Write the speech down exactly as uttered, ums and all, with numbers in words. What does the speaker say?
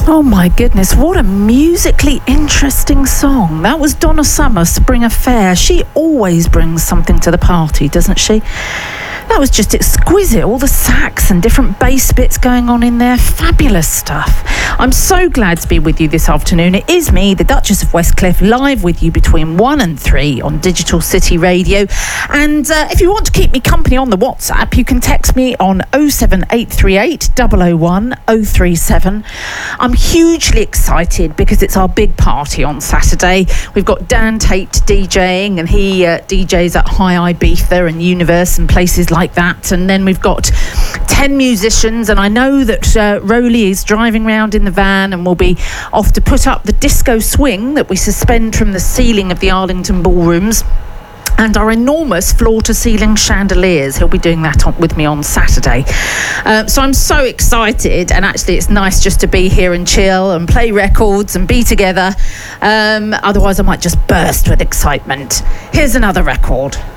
Oh my goodness, what a musically interesting song. That was Donna Summer, Spring Affair. She always brings something to the party, doesn't she? That was just exquisite. All the sax and different bass bits going on in there. Fabulous stuff. I'm so glad to be with you this afternoon. It is me, the Duchess of Westcliff, live with you between one and three on Digital City Radio. And uh, if you want to keep me company on the WhatsApp, you can text me on oh seven eight three eight, oh oh one, oh three seven. I'm hugely excited because it's our big party on Saturday. We've got Dan Tate DJing, and he uh, D Js at High Ibiza and Universe and places like that. And then we've got ten musicians, and I know that uh, Rowley is driving around in the van and will be off to put up the disco swing that we suspend from the ceiling of the Arlington ballrooms and our enormous floor-to-ceiling chandeliers. He'll be doing that on, with me on Saturday. Uh, so I'm so excited, and actually it's nice just to be here and chill and play records and be together. Um, otherwise I might just burst with excitement. Here's another record.